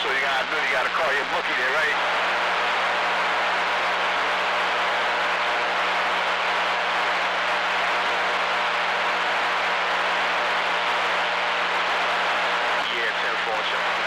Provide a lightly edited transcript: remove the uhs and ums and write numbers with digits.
all you gotta do. You gotta call your bookie there, right? Yeah, 10-4,